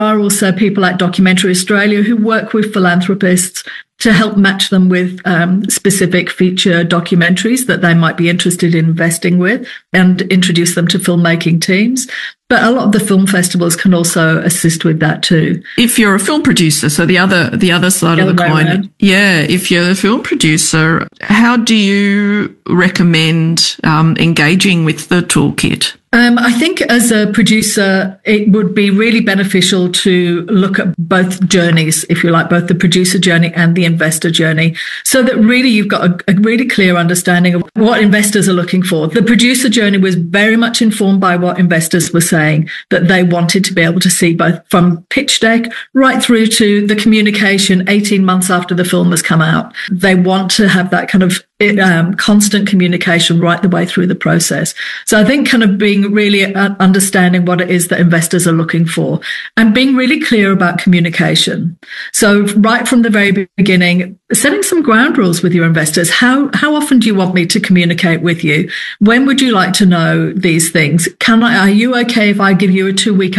are also people like Documentary Australia who work with philanthropists to help match them with specific feature documentaries that they might be interested in investing with and introduce them to filmmaking teams. But a lot of the film festivals can also assist with that too. If you're a film producer, so the other side of the coin, if you're a film producer, how do you recommend engaging with the toolkit? I think as a producer, it would be really beneficial to look at both journeys, if you like, both the producer journey and the investor journey, so that really you've got a really clear understanding of what investors are looking for. The producer journey was very much informed by what investors were saying, that they wanted to be able to see both from pitch deck right through to the communication 18 months after the film has come out. They want to have that kind of constant communication right the way through the process. So I think kind of being really understanding what it is that investors are looking for and being really clear about communication. So right from the very beginning, setting some ground rules with your investors. How often do you want me to communicate with you? When would you like to know these things? Are you okay if I give you a 2-week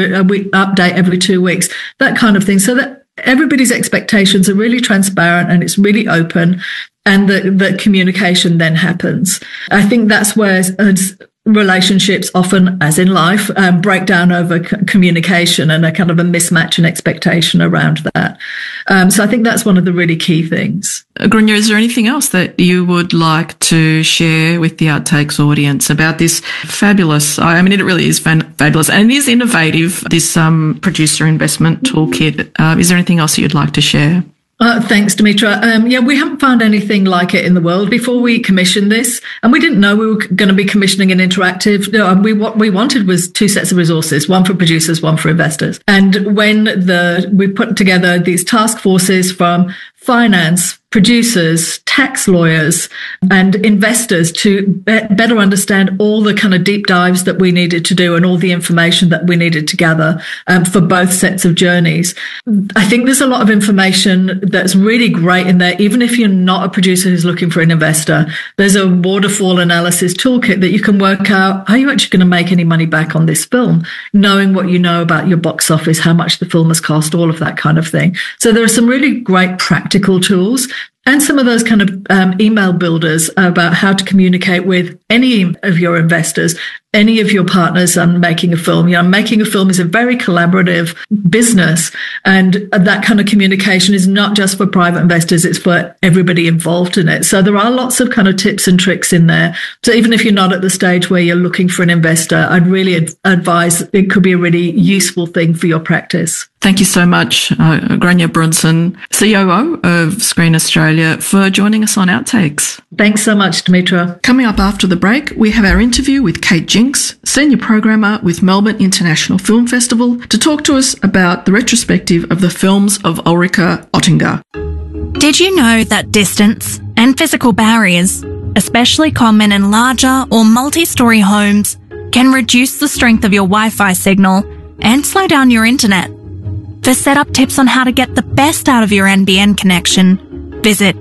update every 2 weeks? That kind of thing. So that everybody's expectations are really transparent and it's really open, and the communication then happens. I think that's where relationships often, as in life, break down over communication and a kind of a mismatch in expectation around that. So I think that's one of the really key things. Gráinne, is there anything else that you would like to share with the Outtakes audience about this fabulous, I mean, it really is fabulous and it is innovative, this producer investment toolkit. Is there anything else that you'd like to share? Thanks, Dimitra. We haven't found anything like it in the world before we commissioned this, and we didn't know we were going to be commissioning an interactive. What we wanted was 2 sets of resources, one for producers, one for investors. And when we put together these task forces from finance, producers, tax lawyers, and investors to better understand all the kind of deep dives that we needed to do and all the information that we needed to gather for both sets of journeys. I think there's a lot of information that's really great in there. Even if you're not a producer who's looking for an investor, there's a waterfall analysis toolkit that you can work out, are you actually going to make any money back on this film? Knowing what you know about your box office, how much the film has cost, all of that kind of thing. So there are some really great practical tools and some of those kind of email builders about how to communicate with any of your investors, any of your partners on making a film. Making a film is a very collaborative business, and that kind of communication is not just for private investors, it's for everybody involved in it. So there are lots of kind of tips and tricks in there. So even if you're not at the stage where you're looking for an investor, I'd really advise it could be a really useful thing for your practice. Thank you so much, Gráinne Brunson, COO of Screen Australia, for joining us on Outtakes. Thanks so much, Dimitra. Coming up after the break, we have our interview with Kate Jinks, Senior Programmer with Melbourne International Film Festival, to talk to us about the retrospective of the films of Ulrika Oettinger. Did you know that distance and physical barriers, especially common in larger or multi-storey homes, can reduce the strength of your Wi-Fi signal and slow down your internet? For setup tips on how to get the best out of your NBN connection, visit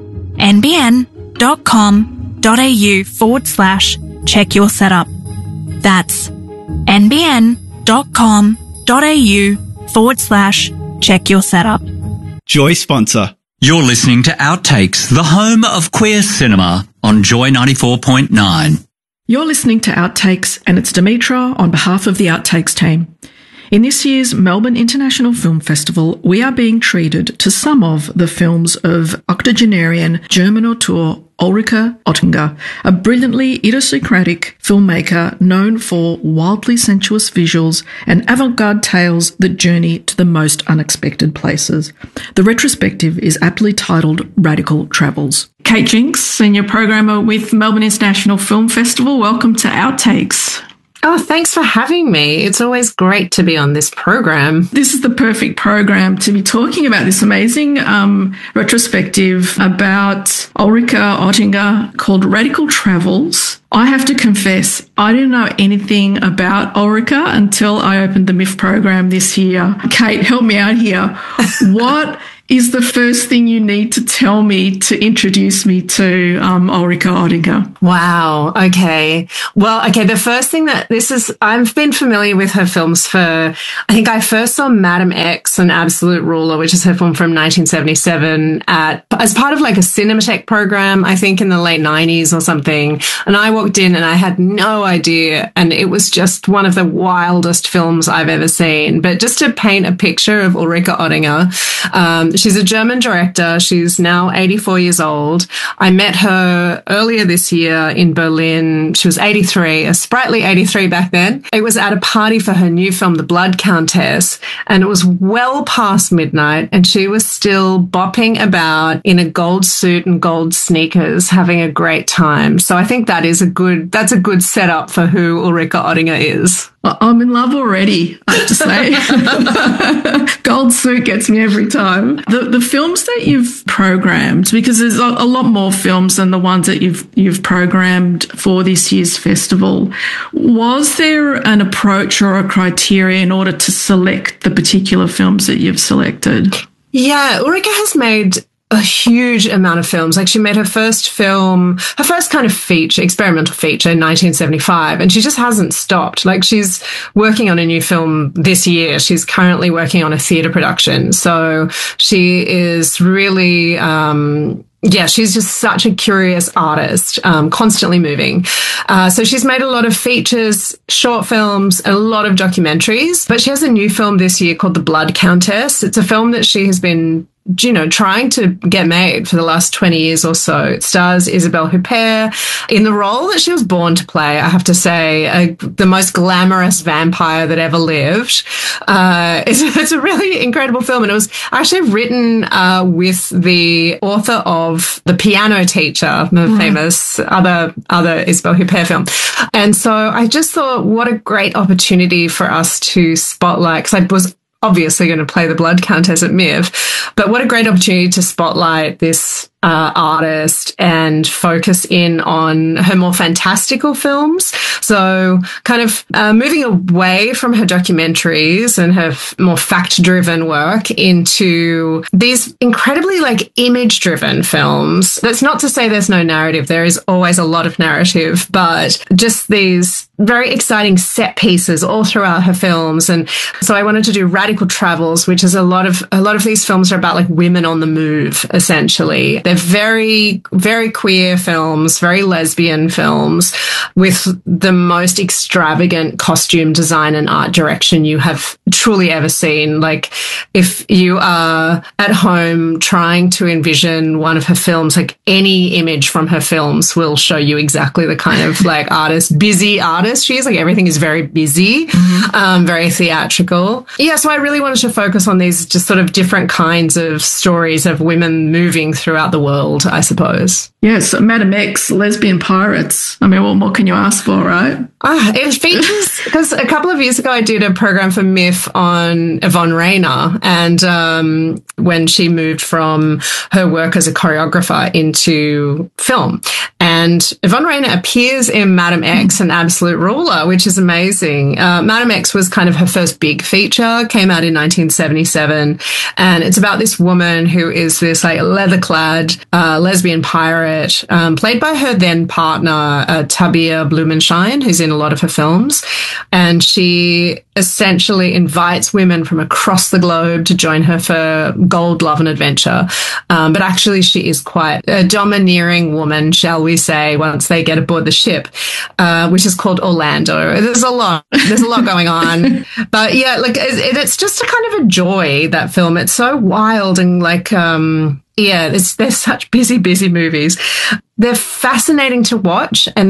nbn.com.au/check your setup. That's nbn.com.au/check your setup. Joy sponsor. You're listening to Outtakes, the home of queer cinema on Joy 94.9. You're listening to Outtakes, and it's Dimitra on behalf of the Outtakes team. In this year's Melbourne International Film Festival, we are being treated to some of the films of octogenarian German auteur Ulrika Oettinger, a brilliantly idiosyncratic filmmaker known for wildly sensuous visuals and avant-garde tales that journey to the most unexpected places. The retrospective is aptly titled Radical Travels. Kate Jinks, Senior Programmer with Melbourne International Film Festival, welcome to Outtakes. Oh, thanks for having me. It's always great to be on this program. This is the perfect program to be talking about this amazing retrospective about Ulrika Oettinger called Radical Travels. I have to confess, I didn't know anything about Ulrika until I opened the MIF program this year. Kate, help me out here. What is the first thing you need to tell me to introduce me to Ulrike Oettinger? Wow. Okay. Well, okay. The first thing I've been familiar with her films I think I first saw Madam X, An Absolute Ruler, which is her film from 1977 as part of like a Cinematheque program, I think in the late 90s or something. And I walked in and I had no idea. And it was just one of the wildest films I've ever seen. But just to paint a picture of Ulrike Oettinger, she's a German director. She's now 84 years old. I met her earlier this year in Berlin. She was 83, a sprightly 83 back then. It was at a party for her new film, The Blood Countess, and it was well past midnight, and she was still bopping about in a gold suit and gold sneakers, having a great time. So I think that's a good setup for who Ulrike Oettinger is. Well, I'm in love already, I have to say. Gold suit gets me every time. The films that you've programmed, because there's a lot more films than the ones that you've programmed for this year's festival, was there an approach or a criteria in order to select the particular films that you've selected? Yeah, Ulrike has made a huge amount of films. Like, she made her first kind of experimental feature in 1975, and she just hasn't stopped. Like, she's working on a new film this year. She's currently working on a theatre production. So she is really, she's just such a curious artist, constantly moving. So she's made a lot of features, short films, a lot of documentaries, but she has a new film this year called The Blood Countess. It's a film that she has been trying to get made for the last 20 years or so. It stars Isabelle Huppert in the role that she was born to play, I have to say, the most glamorous vampire that ever lived. It's a really incredible film, and it was actually written with the author of The Piano Teacher, the famous other Isabelle Huppert film. And so I just thought, what a great opportunity for us to spotlight, because I was obviously going to play The Blood Countess at MIV, but what a great opportunity to spotlight this artist and focus in on her more fantastical films. So kind of moving away from her documentaries and her more fact-driven work into these incredibly like image-driven films. That's not to say there's no narrative. There is always a lot of narrative, but just these very exciting set pieces all throughout her films. And so I wanted to do Radical Travels, which is a lot of these films are about like women on the move, essentially. They're very, very queer films, very lesbian films with the most extravagant costume design and art direction you have truly ever seen. Like, if you are at home trying to envision one of her films, like any image from her films will show you exactly the kind of like busy artist she is. Like, everything is very busy, very theatrical. Yeah, so I really wanted to focus on these just sort of different kinds of stories of women moving throughout the world, I suppose. Yes, Madam X, lesbian pirates. I mean, what more can you ask for, right? It features, because a couple of years ago I did a program for MIF on Yvonne Rainer, and when she moved from her work as a choreographer into film. And Yvonne Rainer appears in Madam X, An Absolute Ruler, which is amazing. Madam X was kind of her first big feature, came out in 1977, and it's about this woman who is this like leather-clad lesbian pirate, played by her then partner, Tabea Blumenschein, who's in a lot of her films. And she essentially invites women from across the globe to join her for gold, love, and adventure. But actually, she is quite a domineering woman, shall we say, once they get aboard the ship, which is called Orlando. There's a lot going on. But yeah, like it's just a kind of a joy, that film. It's so wild and like, they're such busy movies. They're fascinating to watch, and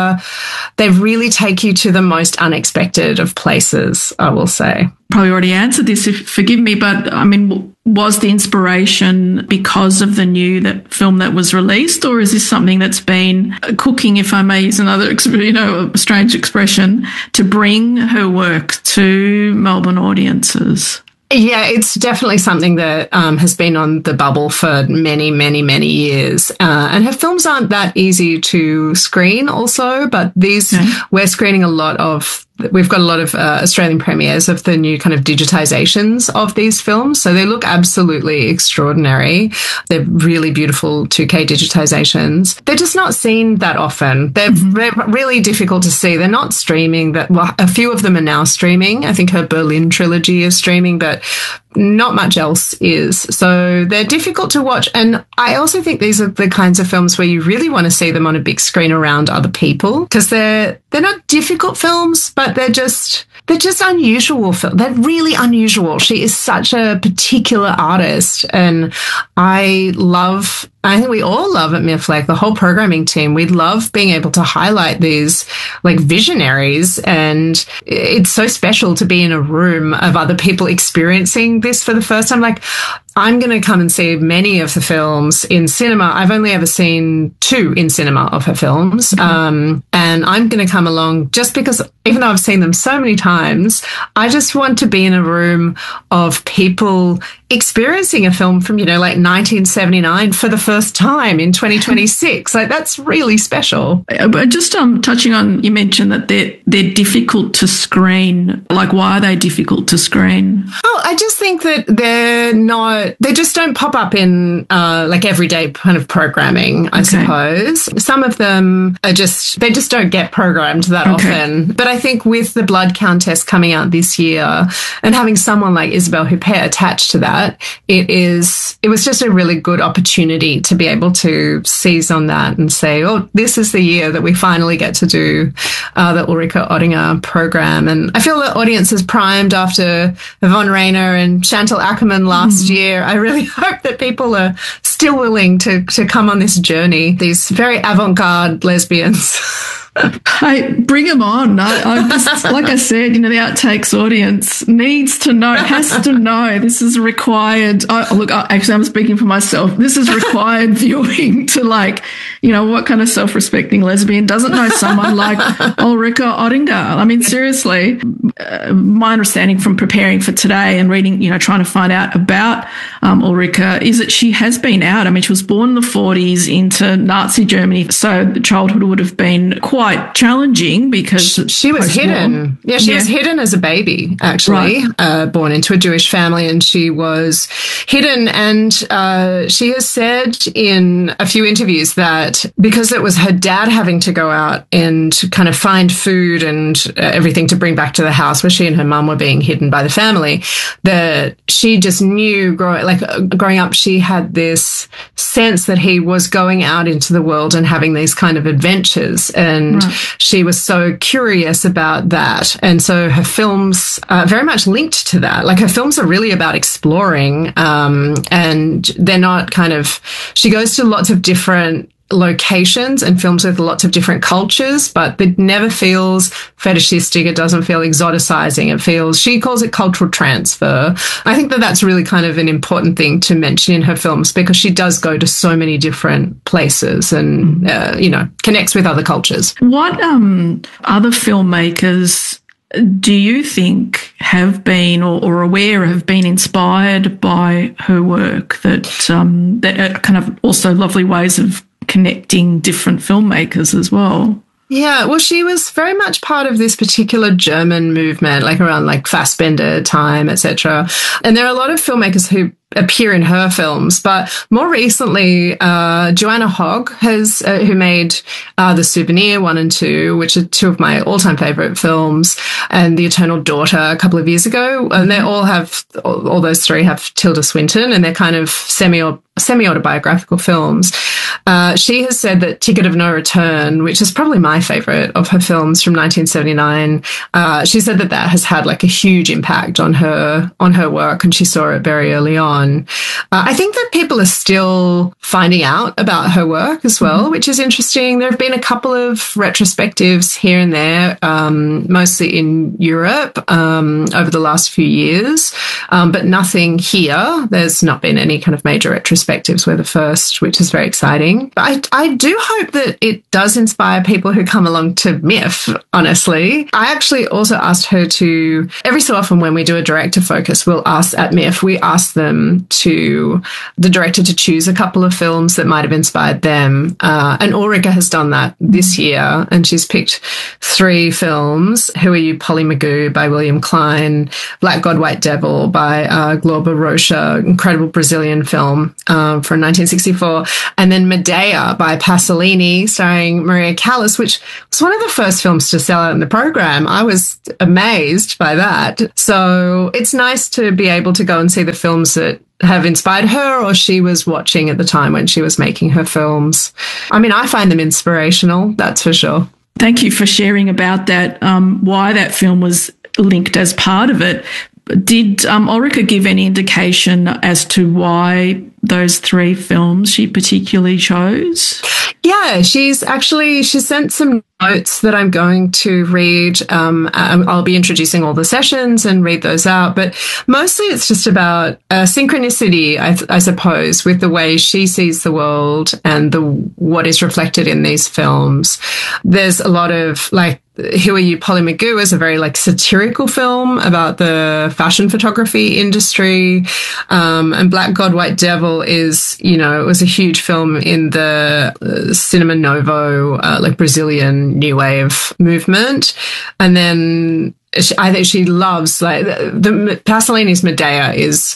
they really take you to the most unexpected of places, I will say. Probably already answered this, forgive me, but I mean, was the inspiration because of the film that was released, or is this something that's been cooking, if I may use another, a strange expression, to bring her work to Melbourne audiences? Yeah, it's definitely something that has been on the bubble for many, many, many years. And her films aren't that easy to screen also, but we're screening a lot of we've got a lot of Australian premieres of the new kind of digitizations of these films. So they look absolutely extraordinary. They're really beautiful 2K digitizations. They're just not seen that often. They're really difficult to see. They're not streaming. A few of them are now streaming. I think her Berlin trilogy is streaming, but not much else is. So they're difficult to watch. And I also think these are the kinds of films where you really want to see them on a big screen around other people, because they're not difficult films, but they're just unusual. They're really unusual. She is such a particular artist, and I think we all love at MIFF, like the whole programming team, we love being able to highlight these like visionaries, and it's so special to be in a room of other people experiencing this for the first time. Like, I'm going to come and see many of the films in cinema. I've only ever seen 2 in cinema of her films. And I'm going to come along just because, even though I've seen them so many times, I just want to be in a room of people experiencing a film from, like 1979 for the first time in 2026. Like, that's really special. But just touching on, you mentioned that they're difficult to screen. Like, why are they difficult to screen? Oh, I just think that they just don't pop up in like everyday kind of programming, I suppose. Some of them they just don't get programmed that often. But I think with the Blood Countess coming out this year and having someone like Isabelle Huppert attached to that, it was just a really good opportunity to be able to seize on that and say, oh, this is the year that we finally get to do the Ulrike Oettinger program. And I feel the audience is primed after Yvonne Rainer and Chantal Ackerman last year. I really hope that people are still willing to come on this journey, these very avant-garde lesbians. Hey, bring them on. I'm just, like I said, the Outtakes audience needs to know, has to know. This is required. Actually, I'm speaking for myself. This is required viewing to, what kind of self-respecting lesbian doesn't know someone like Ulrike Oettinger? I mean, seriously, my understanding from preparing for today and reading, trying to find out about Ulrike is that she has been out. I mean, she was born in the 40s into Nazi Germany, so childhood would have been quite challenging because she was hidden. Yeah, she was hidden as a baby, actually, born into a Jewish family, and she was hidden. And she has said in a few interviews that because it was her dad having to go out and kind of find food and everything to bring back to the house where she and her mum were being hidden by the family, that she just knew growing up, she had this sense that he was going out into the world and having these kind of adventures, and she was so curious about that. And so her films are very much linked to that. Like, her films are really about exploring, and they're not she goes to lots of different locations and films with lots of different cultures, but it never feels fetishistic. It doesn't feel exoticizing. She calls it cultural transfer. I think that that's really kind of an important thing to mention in her films, because she does go to so many different places and, connects with other cultures. What other filmmakers do you think have been or aware have been inspired by her work that are kind of also lovely ways of connecting different filmmakers as well? Yeah, well, she was very much part of this particular German movement, around Fassbinder time, etc. And there are a lot of filmmakers who appear in her films, but more recently, Joanna Hogg who made The Souvenir 1 and 2, which are 2 of my all-time favorite films, and The Eternal Daughter a couple of years ago, and all those 3 have Tilda Swinton, and they're kind of semi-autobiographical films. She has said that Ticket of No Return, which is probably my favorite of her films from 1979, she said that has had a huge impact on her work, and she saw it very early on. I think that people are still finding out about her work as well, which is interesting. There have been a couple of retrospectives here and there, mostly in Europe, over the last few years, but nothing here. There's not been any kind of major retrospectives. We're the first, which is very exciting. But I do hope that it does inspire people who come along to MIFF, honestly. I actually also asked her to, every so often when we do a director focus, we ask them to the director to choose a couple of films that might have inspired them. And Ulrika has done that this year, and she's picked 3 films: Who Are You, Polly Magoo by William Klein, Black God, White Devil by Glauber Rocha, incredible Brazilian film from 1964, and then Medea by Pasolini, starring Maria Callas, which was one of the first films to sell out in the program. I was amazed by that. So it's nice to be able to go and see the films that have inspired her or she was watching at the time when she was making her films. I mean, I find them inspirational, that's for sure. Thank you for sharing about that, why that film was linked as part of it. Did Ulrika give any indication as to why those 3 films she particularly chose? Yeah, she sent some notes that I'm going to read. I'll be introducing all the sessions and read those out, but mostly it's just about synchronicity, I suppose, with the way she sees the world and what is reflected in these films. There's a lot of Who Are You, Polly Magoo is a very satirical film about the fashion photography industry. And Black God, White Devil is, it was a huge film in the Cinema Novo, Brazilian new wave movement. And then I think she loves the Pasolini's Medea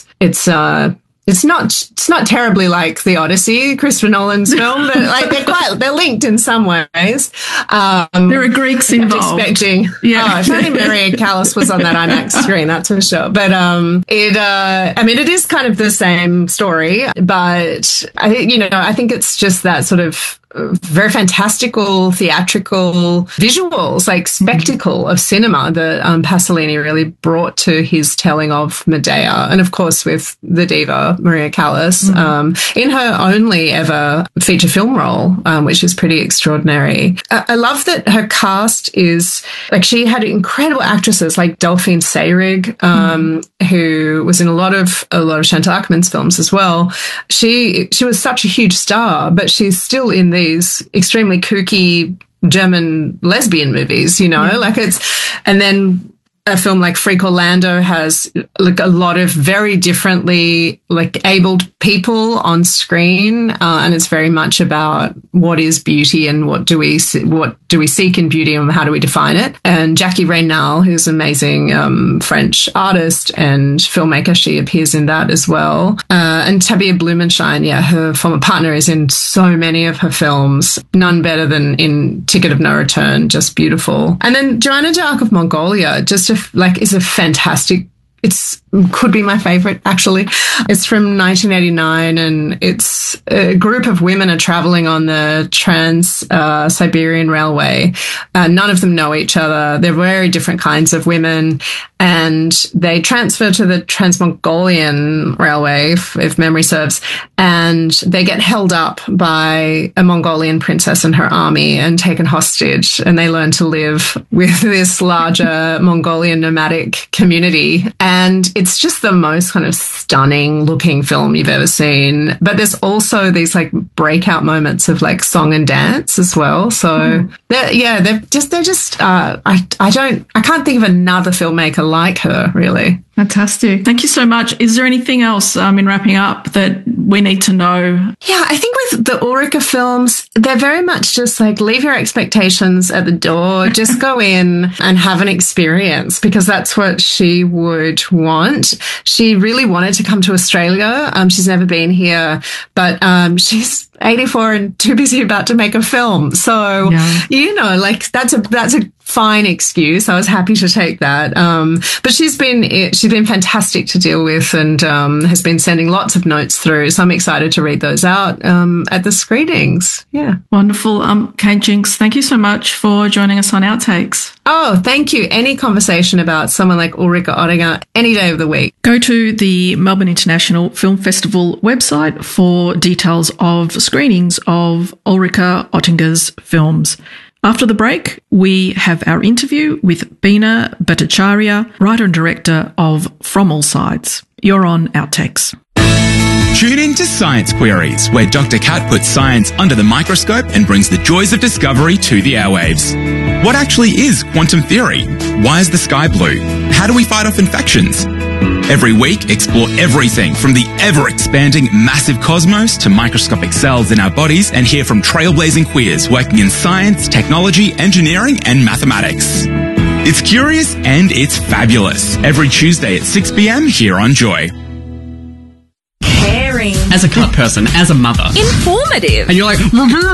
it's not terribly like The Odyssey, Christopher Nolan's film, but they're linked in some ways. There are Greeks involved. Expecting, if only Maria Callas was on that IMAX screen, that's for sure. But it is kind of the same story, but I think it's just that sort of very fantastical, theatrical visuals, spectacle of cinema that Pasolini really brought to his telling of Medea. And of course, with the diva, Maria Callas, in her only ever feature film role, which is pretty extraordinary. I love that her cast is, she had incredible actresses like Delphine Seyrig, who was in a lot of Chantal Ackerman's films as well. She was such a huge star, but she's still in these extremely kooky German lesbian movies, and then a film like Freak Orlando has a lot of very differently abled people on screen, and it's very much about what is beauty and what do we seek in beauty and how do we define it. And Jackie Reynal, who's an amazing French artist and filmmaker, she appears in that as well. And Tabea Blumenschein, her former partner, is in so many of her films. None better than in Ticket of No Return, just beautiful. And then Joanna d'Arc of Mongolia, just is a fantastic. Could be my favorite, actually. It's from 1989, and it's a group of women are traveling on the Trans-Siberian Railway. None of them know each other. They're very different kinds of women, and they transfer to the Trans-Mongolian Railway, if memory serves, and they get held up by a Mongolian princess and her army and taken hostage, and they learn to live with this larger Mongolian nomadic community. And it's just the most kind of stunning looking film you've ever seen. But there's also these breakout moments of song and dance as well. So I can't think of another filmmaker like her, really. Fantastic. Thank you so much. Is there anything else in wrapping up that we need to know? Yeah, I think with the Ulrika films, they're very much just leave your expectations at the door. Just go in and have an experience, because that's what she would want. She really wanted to come to Australia. She's never been here, but she's 84 and too busy about to make a film. So, that's a fine excuse. I was happy to take that. But she's been fantastic to deal with, and has been sending lots of notes through. So I'm excited to read those out at the screenings. Yeah. Wonderful. Kate Jinks, thank you so much for joining us on Outtakes. Oh, thank you. Any conversation about someone like Ulrika Oettinger any day of the week. Go to the Melbourne International Film Festival website for details of screenings of Ulrika Oettinger's films. After the break, we have our interview with Beena Bhattacharya, writer and director of From All Sides. You're on Outtakes. Tune in to Science Queries, where Dr. Kat puts science under the microscope and brings the joys of discovery to the airwaves. What actually is quantum theory? Why is the sky blue? How do we fight off infections? Every week, explore everything from the ever-expanding massive cosmos to microscopic cells in our bodies and hear from trailblazing queers working in science, technology, engineering and mathematics. It's curious and it's fabulous. Every Tuesday at 6 p.m. here on Joy. Caring. As a cut person, as a mother. Informative. And you're like,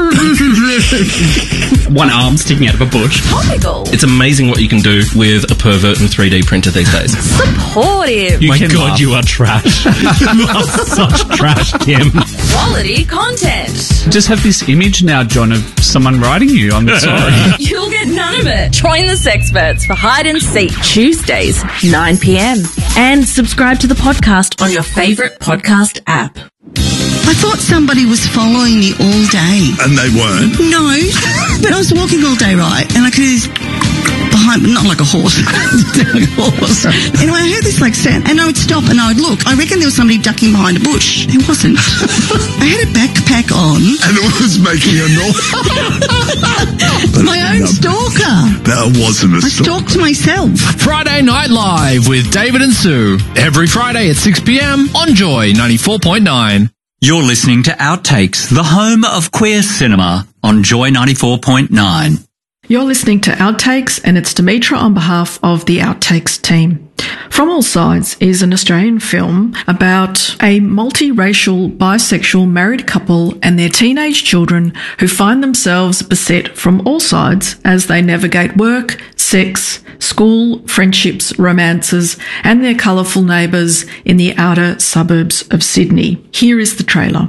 one arm sticking out of a bush. Topical. It's amazing what you can do with a pervert and 3D printer these days. Supportive. My God, you are trash. You are such trash, Kim. Quality content. Just have this image now, John, of someone writing you. I'm sorry. You'll get none of it. Join the Sexperts for Hide and Seek Tuesdays, 9 p.m. And subscribe to the podcast on your favourite podcast app. I thought somebody was following me all day. And they weren't? No, but I was walking all day, right? And I could hear this behind, not like a horse. Anyway, I heard this like sound, and I would stop and I would look. I reckon there was somebody ducking behind a bush. It wasn't. I had a backpack on. And it was making a noise. My own stalker. That wasn't a stalker. I stalked myself. Friday Night Live with David and Sue. Every Friday at 6 p.m. on Joy 94.9. You're listening to Outtakes, the home of queer cinema on Joy 94.9. You're listening to Outtakes, and it's Demetra on behalf of the Outtakes team. From All Sides is an Australian film about a multiracial bisexual married couple and their teenage children who find themselves beset from all sides as they navigate work, sex, school, friendships, romances, and their colourful neighbours in the outer suburbs of Sydney. Here is the trailer.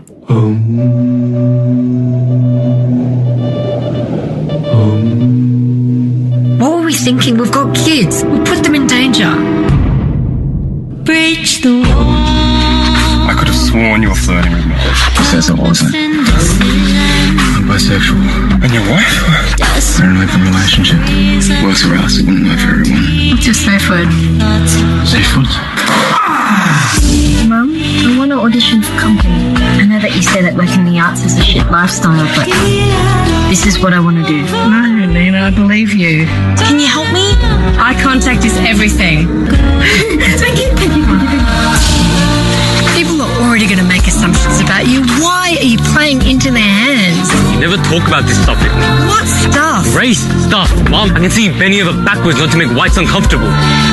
What were we thinking? We've got kids. We'll put them in danger. Breach the wall. I could have sworn you were flirting with me. He says I wasn't. I'm bisexual. And your wife? We're in an open relationship. Works for us, it wouldn't work for everyone. What's your safe word? Safe word? Mum, I want to audition for company. I know that you say that working in the arts is a shit lifestyle, but this is what I want to do. No, Nina, I believe you. Can you help me? Eye contact is everything. Thank you. People are already going to make assumptions about you. Why are you playing into their hands? You never talk about this stuff with me. What stuff? Race stuff. Mom, I can see you bending over backwards not to make whites uncomfortable.